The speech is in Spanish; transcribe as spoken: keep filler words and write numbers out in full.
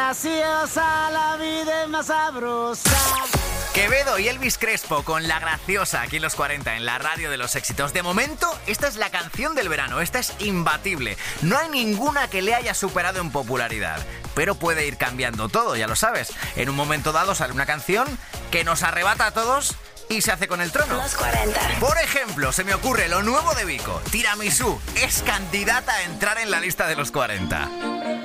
graciosa, la vida es más sabrosa. Quevedo y Elvis Crespo con La Graciosa aquí en los cuarenta en la radio de los éxitos. De momento, esta es la canción del verano, esta es imbatible. No hay ninguna que le haya superado en popularidad, pero puede ir cambiando todo, ya lo sabes. En un momento dado sale una canción que nos arrebata a todos y se hace con el trono. Los cuarenta. Por ejemplo, se me ocurre lo nuevo de Vico. Tiramisú es candidata a entrar en la lista de los cuarenta.